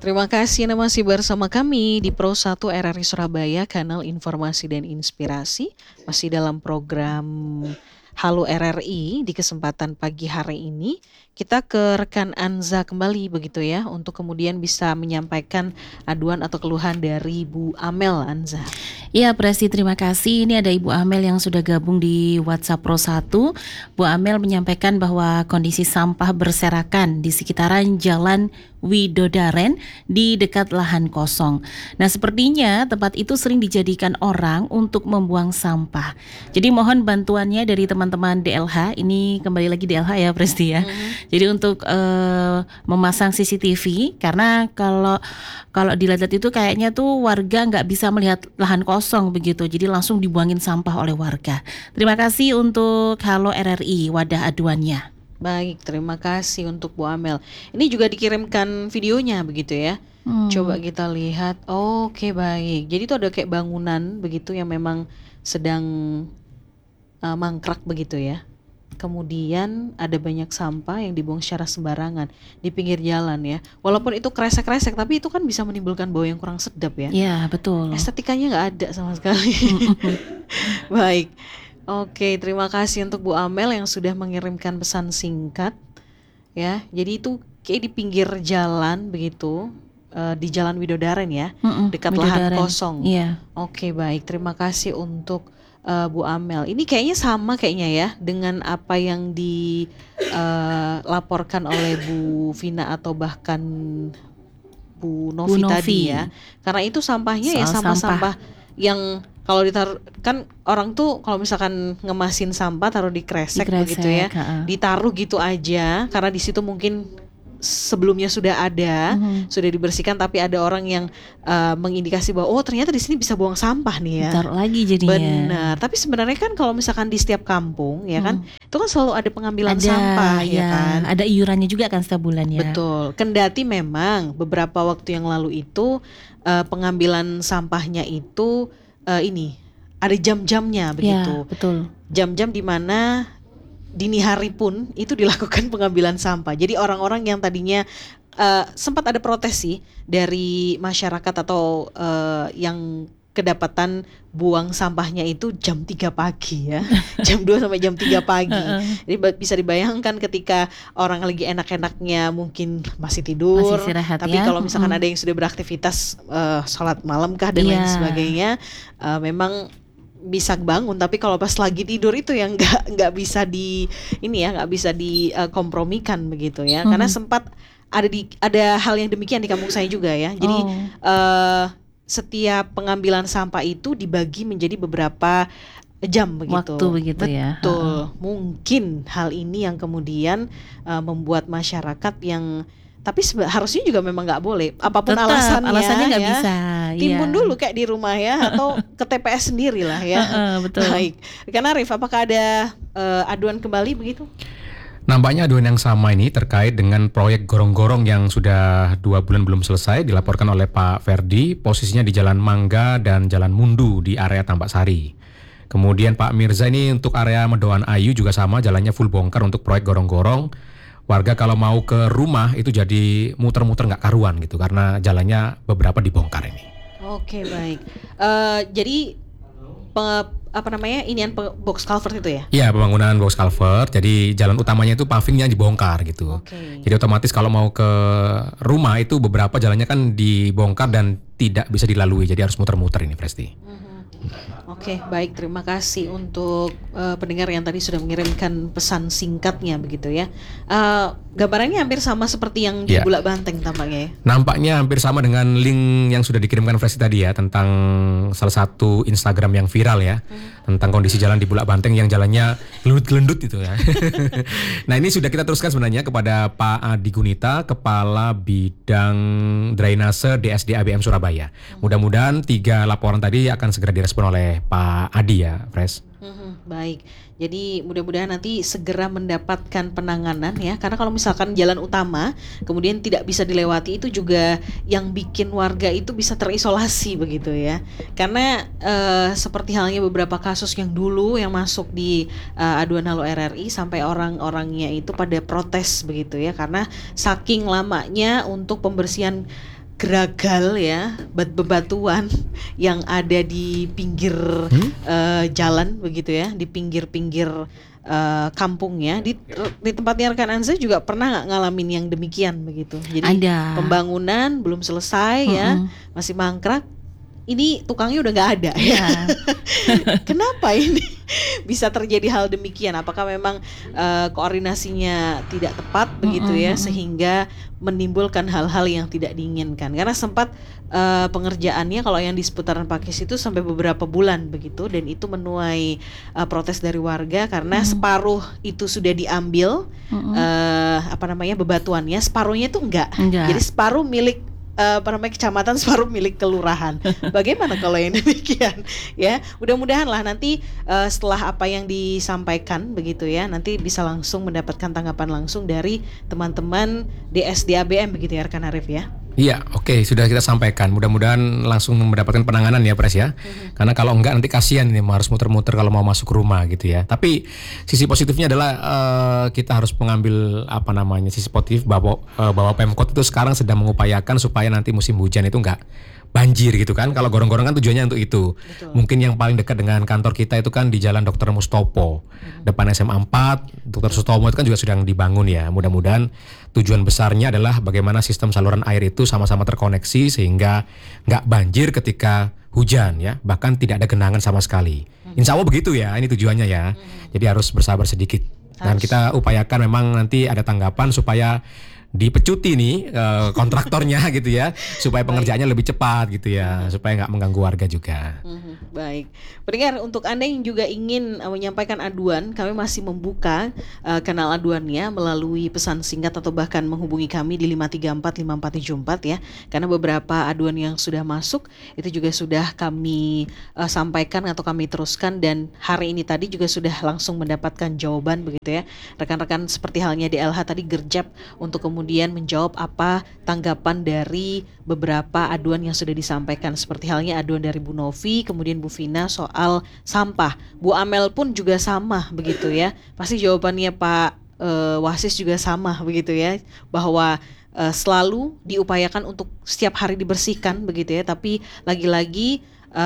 Terima kasih Anda masih bersama kami di Pro 1 RRI Surabaya, kanal informasi dan inspirasi. Masih dalam program Halo RRI. Di kesempatan pagi hari ini kita ke rekan Anza kembali begitu ya, untuk kemudian bisa menyampaikan aduan atau keluhan dari Bu Amel, Anza. Ya, Presti, terima kasih. Ini ada Ibu Amel yang sudah gabung di WhatsApp Pro 1. Bu Amel menyampaikan bahwa kondisi sampah berserakan di sekitaran Jalan Widodaren di dekat lahan kosong. Nah, sepertinya tempat itu sering dijadikan orang untuk membuang sampah. Jadi mohon bantuannya dari teman-teman DLH. Ini kembali lagi DLH ya, Presti ya. Jadi untuk memasang CCTV, karena kalau dilihat itu kayaknya tuh warga nggak bisa melihat lahan kosong begitu, jadi langsung dibuangin sampah oleh warga. Terima kasih untuk Halo RRI, wadah aduannya. Baik, terima kasih untuk Bu Amel. Ini juga dikirimkan videonya begitu ya. Coba kita lihat. Oke, baik. Jadi itu ada kayak bangunan begitu yang memang sedang mangkrak begitu ya. Kemudian ada banyak sampah yang dibuang secara sembarangan di pinggir jalan ya. Walaupun itu kresek-kresek, tapi itu kan bisa menimbulkan bau yang kurang sedap ya. Ya, betul. Estetikanya nggak ada sama sekali. Baik. Oke, terima kasih untuk Bu Amel yang sudah mengirimkan pesan singkat ya. Jadi itu kayak di pinggir jalan begitu, di Jalan Widodaren ya, dekat lahan Widodaren. kosong. Iya. Oke, baik. Terima kasih untuk Bu Amel. Ini kayaknya sama kayaknya ya dengan apa yang dilaporkan oleh Bu Vina atau bahkan Bu Novi tadi ya. Karena itu sampahnya ya Soal sampah-sampah yang kalau ditaruh, kan orang tuh kalau misalkan ngemasin sampah taruh di kresek begitu ya, ditaruh gitu aja karena di situ mungkin sebelumnya sudah ada, sudah dibersihkan, tapi ada orang yang mengindikasi bahwa oh ternyata di sini bisa buang sampah nih ya. Taruh lagi jadinya. Benar. Tapi sebenarnya kan kalau misalkan di setiap kampung ya kan, itu kan selalu ada pengambilan sampah ya kan. Ada iurannya juga kan setiap bulan ya. Betul. Kendati memang beberapa waktu yang lalu itu pengambilan sampahnya itu ini ada jam-jamnya begitu. Ya, betul. Jam-jam di mana dini hari pun itu dilakukan pengambilan sampah. Jadi orang-orang yang tadinya sempat ada protes sih dari masyarakat atau yang kedapatan buang sampahnya itu jam 3 pagi ya. Jam 2 sampai jam 3 pagi. Jadi bisa dibayangkan ketika orang lagi enak-enaknya mungkin masih tidur, Masih istirahat, tapi ya. kalau misalkan ada yang sudah beraktivitas sholat malam kah dan lain sebagainya, memang bisa bangun, tapi kalau pas lagi tidur itu yang nggak bisa nggak bisa dikompromikan begitu ya. Karena sempat ada hal yang demikian di kampung saya juga ya. Jadi setiap pengambilan sampah itu dibagi menjadi beberapa jam begitu. Waktu begitu ya. Betul. Mungkin hal ini yang kemudian membuat masyarakat yang, tapi harusnya juga memang nggak boleh. Apapun Tetap, alasannya nggak ya, bisa. timbun dulu kayak di rumah ya, atau ke TPS sendiri lah ya. Betul. Baik. Rekan Arif, apakah ada aduan kembali begitu? Nampaknya aduan yang sama ini terkait dengan proyek gorong-gorong yang sudah 2 bulan belum selesai, dilaporkan oleh Pak Ferdi, posisinya di Jalan Mangga dan Jalan Mundu di area Tambak Sari. Kemudian Pak Mirza ini untuk area Medoan Ayu juga sama, jalannya full bongkar untuk proyek gorong-gorong. Warga kalau mau ke rumah itu jadi muter-muter nggak karuan gitu, karena jalannya beberapa dibongkar ini. Oke, baik. Jadi box culvert itu ya? Iya, pembangunan box culvert. Jadi jalan utamanya itu pavingnya dibongkar gitu. Jadi otomatis kalau mau ke rumah itu beberapa jalannya kan dibongkar dan tidak bisa dilalui. Jadi harus muter-muter ini, Presti. Oke, baik. Terima kasih untuk pendengar yang tadi sudah mengirimkan pesan singkatnya begitu ya. Gambarannya hampir sama seperti yang di Bulak Banteng tampaknya ya. Nampaknya hampir sama dengan link yang sudah dikirimkan Presti tadi ya, tentang salah satu Instagram yang viral ya, tentang kondisi jalan di Bulak Banteng yang jalannya gelendut-gelendut itu ya. Nah, ini sudah kita teruskan sebenarnya kepada Pak Adi Gunita, Kepala Bidang Drainase DSD ABM Surabaya. Mudah-mudahan 3 laporan tadi akan segera direspon oleh Pak Adi ya, Pres. Baik, jadi mudah-mudahan nanti segera mendapatkan penanganan ya, karena kalau misalkan jalan utama kemudian tidak bisa dilewati, itu juga yang bikin warga itu bisa terisolasi begitu ya. Karena seperti halnya beberapa kasus yang dulu yang masuk di aduan Halo RRI, sampai orang-orangnya itu pada protes begitu ya, karena saking lamanya untuk pembersihan geragal ya, bebatuan yang ada di pinggir jalan begitu ya, di pinggir-pinggir kampungnya. Di tempatnya rekan Anza juga pernah nggak ngalamin yang demikian begitu? Jadi Ada. pembangunan belum selesai ya, masih mangkrak. Ini tukangnya udah nggak ada ya. Kenapa ini bisa terjadi hal demikian? Apakah memang koordinasinya tidak tepat begitu ya, sehingga menimbulkan hal-hal yang tidak diinginkan? Karena sempat pengerjaannya kalau yang di seputaran Pakis itu sampai beberapa bulan begitu, dan itu menuai protes dari warga karena separuh itu sudah diambil bebatuannya, separuhnya itu enggak. Jadi separuh milik kecamatan, separuh milik kelurahan. Bagaimana kalau yang demikian ya? Mudah-mudahan lah nanti setelah apa yang disampaikan begitu ya, nanti bisa langsung mendapatkan tanggapan langsung dari teman-teman DSD-ABM begitu ya rekan Arif ya. Iya, oke, sudah kita sampaikan. Mudah-mudahan langsung mendapatkan penanganan ya, Pres ya. Karena kalau enggak nanti kasihan ini harus muter-muter kalau mau masuk rumah gitu ya. Tapi sisi positifnya adalah kita harus mengambil sisi positif bahwa Pemkot itu sekarang sedang mengupayakan supaya nanti musim hujan itu enggak banjir gitu kan. Kalau gorong-gorong kan tujuannya untuk itu. Betul. Mungkin yang paling dekat dengan kantor kita itu kan di Jalan Dr. Mustopo, depan SMA 4. Dr. Sutomo itu kan juga sedang dibangun ya. Mudah-mudahan tujuan besarnya adalah bagaimana sistem saluran air itu sama-sama terkoneksi sehingga nggak banjir ketika hujan ya, bahkan tidak ada genangan sama sekali. Insya Allah begitu ya, ini tujuannya ya. Jadi harus bersabar sedikit. Dan kita upayakan memang nanti ada tanggapan supaya dipecuti nih kontraktornya gitu ya, supaya pengerjaannya lebih cepat gitu ya, supaya nggak mengganggu warga juga. Baik, pendengar, untuk Anda yang juga ingin menyampaikan aduan, kami masih membuka kanal aduannya melalui pesan singkat atau bahkan menghubungi kami di 5345474 ya, karena beberapa aduan yang sudah masuk itu juga sudah kami sampaikan atau kami teruskan, dan hari ini tadi juga sudah langsung mendapatkan jawaban begitu ya. Rekan-rekan seperti halnya DLH tadi gerjap untuk kemudian menjawab apa tanggapan dari beberapa aduan yang sudah disampaikan, seperti halnya aduan dari Bu Novi, kemudian Bu Vina soal sampah. Bu Amel pun juga sama begitu ya. Pasti jawabannya Pak Wasis juga sama begitu ya, bahwa selalu diupayakan untuk setiap hari dibersihkan begitu ya, tapi lagi-lagi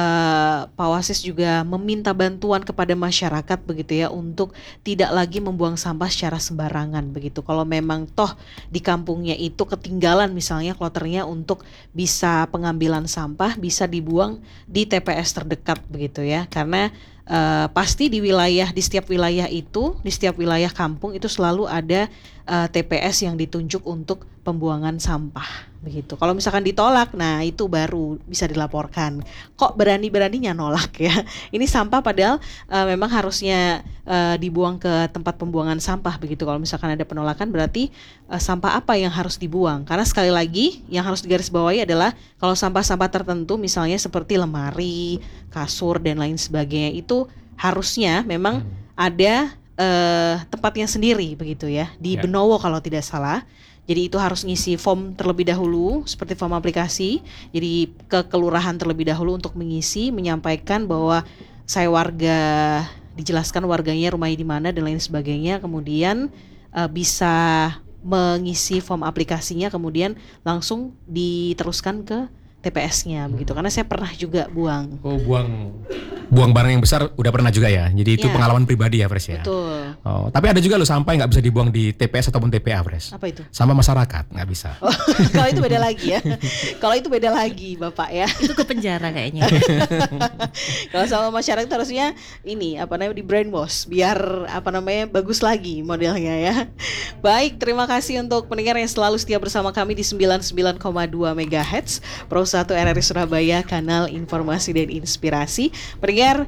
Pak Wasis juga meminta bantuan kepada masyarakat begitu ya, untuk tidak lagi membuang sampah secara sembarangan begitu. Kalau memang toh di kampungnya itu ketinggalan misalnya kloternya, untuk bisa pengambilan sampah bisa dibuang di TPS terdekat begitu ya, karena pasti di setiap wilayah itu, di setiap wilayah kampung itu selalu ada TPS yang ditunjuk untuk pembuangan sampah begitu. Kalau misalkan ditolak, nah itu baru bisa dilaporkan. Kok berani-beraninya nolak ya? Ini sampah padahal memang harusnya dibuang ke tempat pembuangan sampah begitu. Kalau misalkan ada penolakan, berarti sampah apa yang harus dibuang? Karena sekali lagi yang harus digarisbawahi adalah kalau sampah-sampah tertentu misalnya seperti lemari, kasur dan lain sebagainya, itu harusnya memang ada tempatnya sendiri begitu ya, di Benowo kalau tidak salah. Jadi itu harus ngisi form terlebih dahulu, seperti form aplikasi. Jadi ke kelurahan terlebih dahulu untuk mengisi, menyampaikan bahwa saya warga, dijelaskan warganya rumahnya di mana dan lain sebagainya. Kemudian bisa mengisi form aplikasinya, kemudian langsung diteruskan ke TPS-nya begitu. Karena saya pernah juga buang. Oh, buang barang yang besar udah pernah juga ya. Jadi itu pengalaman pribadi ya, Pres ya. Betul. Oh, tapi ada juga loh sampah yang nggak bisa dibuang di TPS ataupun TPA, Pres. Apa itu? Sama masyarakat nggak bisa. Oh, kalau itu beda lagi ya. Kalau itu beda lagi, Bapak ya. Itu ke penjara kayaknya. Kalau sama masyarakat harusnya ini di brainwash biar bagus lagi modelnya ya. Baik, terima kasih untuk pendengar yang selalu setia bersama kami di 99,2 MHz Pro 1 RRI Surabaya, kanal informasi dan inspirasi. Pendengar,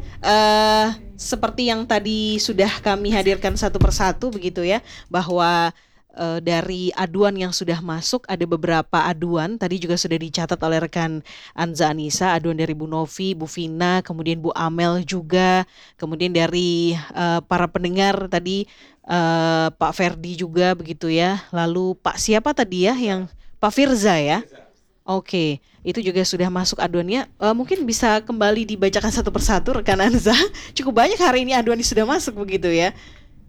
seperti yang tadi sudah kami hadirkan satu persatu begitu ya, bahwa dari aduan yang sudah masuk ada beberapa aduan tadi juga sudah dicatat oleh rekan Anza Anissa, aduan dari Bu Novi, Bu Vina, kemudian Bu Amel juga, kemudian dari para pendengar tadi Pak Ferdi juga begitu ya, lalu Pak siapa tadi ya, yang Pak Firza ya. Oke, itu juga sudah masuk aduannya. Mungkin bisa kembali dibacakan satu persatu rekan Anza. Cukup banyak hari ini aduan yang sudah masuk begitu ya.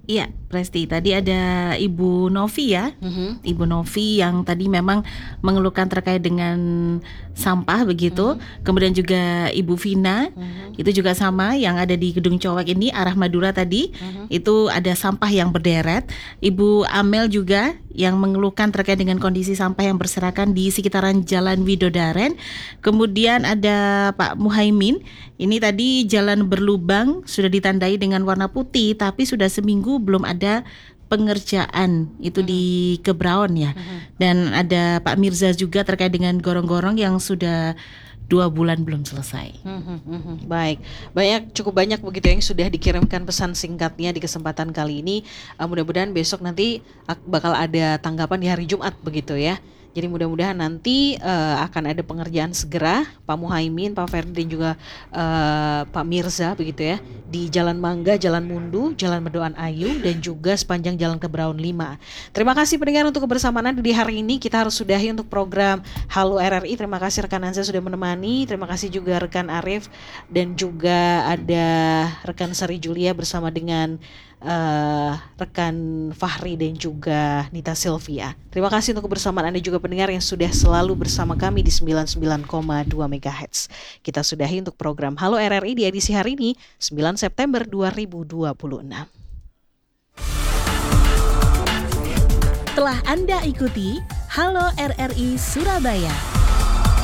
Iya, Presti. Tadi ada Ibu Novi ya. Ibu Novi yang tadi memang mengeluhkan terkait dengan sampah begitu. Kemudian juga Ibu Vina, itu juga sama yang ada di Gedung Cowek ini arah Madura tadi. Itu ada sampah yang berderet. Ibu Amel juga yang mengeluhkan terkait dengan kondisi sampah yang berserakan di sekitaran Jalan Widodaren. Kemudian ada Pak Muhaimin. Ini tadi jalan berlubang sudah ditandai dengan warna putih, tapi sudah seminggu belum ada pengerjaan itu di Kebraon ya. Dan ada Pak Mirza juga terkait dengan gorong-gorong yang sudah 2 bulan belum selesai. Baik, cukup banyak begitu yang sudah dikirimkan pesan singkatnya di kesempatan kali ini. Mudah-mudahan besok nanti bakal ada tanggapan di hari Jumat begitu ya. Jadi mudah-mudahan nanti akan ada pengerjaan segera, Pak Muhaimin, Pak Ferdi dan juga Pak Mirza begitu ya, di Jalan Mangga, Jalan Mundu, Jalan Medoan Ayu dan juga sepanjang Jalan Kebraun 5. Terima kasih pendengar untuk kebersamaan Anda di hari ini. Kita harus sudahi untuk program Halo RRI. Terima kasih rekan Anza sudah menemani. Terima kasih juga rekan Arif dan juga ada rekan Sari Julia bersama dengan rekan Fahri dan juga Nita Sylvia. Terima kasih untuk kebersamaan Anda juga pendengar yang sudah selalu bersama kami di 99,2 MHz. Kita sudahi untuk program Halo RRI di edisi hari ini 9 September 2026. Telah Anda ikuti Halo RRI Surabaya.